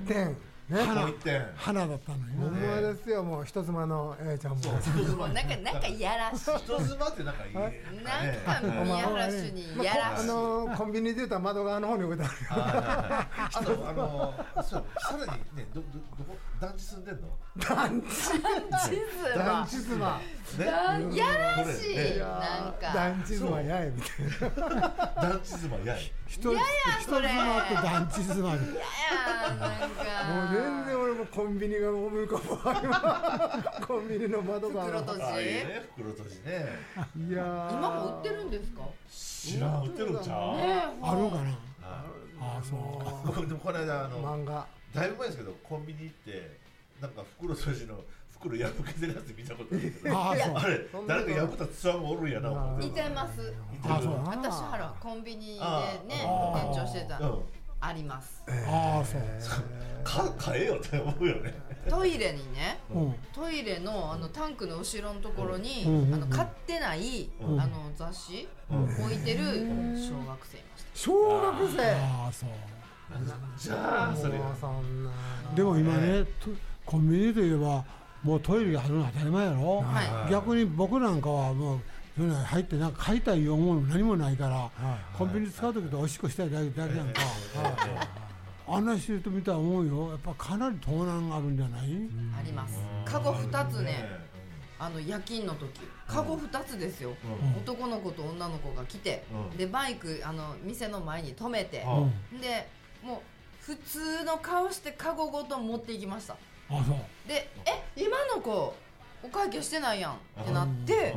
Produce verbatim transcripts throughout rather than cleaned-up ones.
点ね、 花花だったのよ。 ほんまですよ、もう人妻の A ちゃんも。 もうなんかなんかいやらしい。 人妻ってなんかいい。 なんかいやらしいにやらしい。 あのコンビニで言うたら窓側の方に置いてある。 あとあのそうさらにねどどどこ団地住んでんの？ 団地団地妻。 やらしい。なんか団地妻やえみたいな。 団地妻やえ。 人妻と団地妻。いややなんか。 もう全然俺もコンビニが思い浮かぶ。コンビニの窓側の。 袋とじ。 袋とじね。 いや。 今も売ってるんですか？ 知らん、売ってるんちゃう？ あるかな。 ああ、そうか。でもこの間あの漫画。 だいぶ前ですけどコンビニ行ってなんか袋とじの袋破けてるやつ見たことあるけど。あれ誰か破ったツアーもおるんやな。 似てます。私ほらコンビニでね店長してた。あります。 ああ、そう。 か買えよって思うよね。 トイレにね、トイレのあのタンクの後ろのところにあの買ってないあの雑誌置いてる小学生いました。 小学生。 ああ、そう。 じゃあそれ。 でも今ね、コンビニといえばもうトイレがあるのは当たり前やろ。逆に僕なんかはもう。入ってなんか買いたい思うの何もないから、はい、コンビニ使う時とおしっこしたいだけだけなんか、あんなしてると見たら思うよ、やっぱかなり盗難があるんじゃない？ あります。カゴふたつね、あの夜勤の時カゴふたつですよ、うん、男の子と女の子が来て、うん、でバイクあの店の前に止めて、うん、でもう普通の顔してカゴごと持っていきました。 あ、そうで、え、今の子お会計してないやんってなって、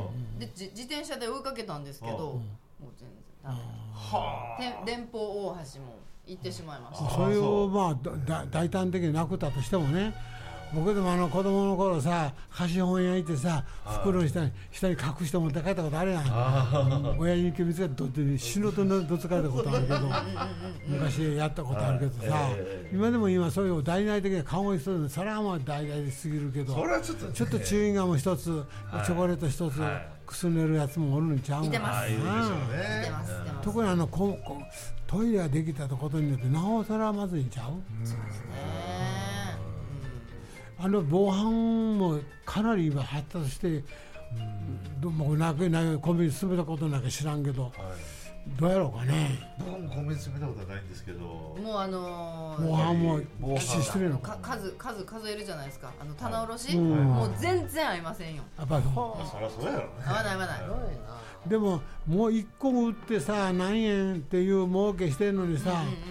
で自転車で追いかけたんですけど、もう全然ダメだ。電報大橋も行ってしまいました。 そういうまあ大胆的になくったとしてもね、僕でもあの子供の頃さ、貸本屋行ってさ、袋の下に下に隠して持って帰ったことあるやん。親に見つけてどって死ぬとどつかれたことあるけど、昔やったことあるけどさ、今でも今そういう大々的な顔一つで、それはまあ大々ですぎるけど、ちょっとチューインガム一つ、チョコレート一つくすねるやつもおるんちゃうんかな。 特にあのここトイレができたことによってなおさらまずいんちゃう？ そうですね。 あの防犯もかなり今発達して、どうもなくないコンビニ住めたことなんか知らんけど、はい、どうやろうかね。 僕もコンビニ住めたことはないんですけど、 もうあのー、防犯もきちしてるのか。 数数数えるじゃないですか。あの棚卸し、はい、もう全然合いませんよ。 やっぱりそりゃそうやろね。 合わない合わない。 でももういっこ売ってさ何円っていう儲けしてるのにさ。うんうんうん、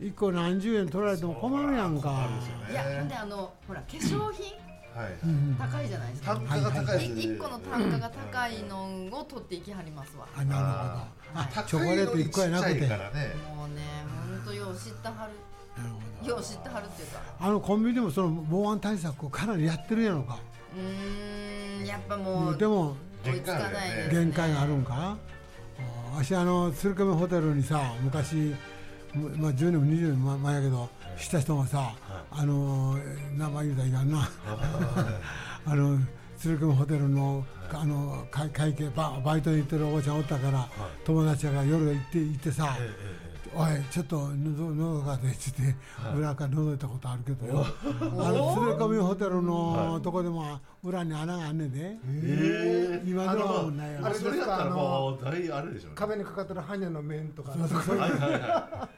いっこ何十円取られても困るやんか。 いやであのほら化粧品、はい、高いじゃないですか。 単価が高い。 いっこの単価が高いのを取っていきはりますわ。 あ、なるほど。チョコレートいっこやなくて、 もうね本当よう知ったはる。よう知ってはるっていうか。 あのコンビニでもその防犯対策をかなりやってるやろか。 うーん、やっぱもうでも追いつかないですね。 限界があるんか。私あの鶴亀ホテルにさ昔。まあ、じゅうねんもにじゅうねん前やけど、知った人がさ、あの名前言うたらいかんなあの鶴亀ホテルのあの会計 バ, バイトに行ってるおばちゃんおったから、友達が夜行って行ってさ、おいちょっとのどかでって言って裏から覗いたことあるけどよ、あの鶴亀ホテルのとこでも裏に穴があんねんで、 えー、 今ではもうないよ。 あれそれやったらもう大あれでしょうね。 壁にかかってるハニャの面とか、 はいはいはい。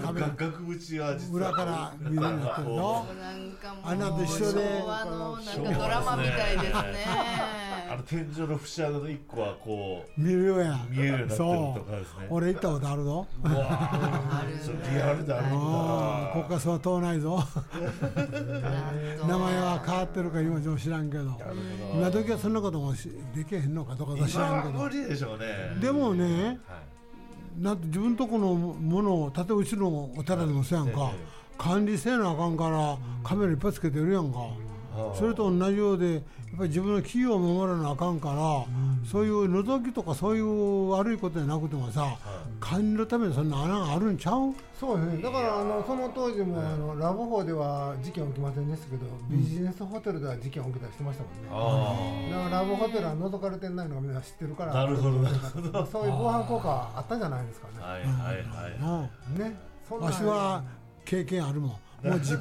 あの額縁は実は裏から見るようになってるの。穴と一緒で昭和のなんかドラマみたいですね。 あの天井の節穴の一個はこう見るようや見えるようになってるとかですね。 俺行ったことあるぞ。 うわリアルであるんだ。 ここはそう遠ないぞ。名前は変わってるか今でも知らんけど、今時はそんなこともできへんのかどうか知らんけど。 無理でしょうね。 でもね、なんて自分とこのものを例えばうちのお寺でもそうやんか、管理せなあかんからカメラいっぱいつけてるやんか。それと同じようでやっぱり自分の企業を守らなあかんから、うん、そういう覗きとかそういう悪いことじゃなくてもさ、うん、管理のためにそんな穴があるんちゃう？ そうね。だからあのその当時もあのラブホでは事件起きませんでしたけど、うん、ビジネスホテルでは事件起きたりしてましたもんね。あだからラブホテルは覗かれてないのがみんな知ってるから、 なるほどなるほど。 そういう防犯効果はあったんじゃないですかね。 はいはいはい、 ね。 わしは経験あるもん。もう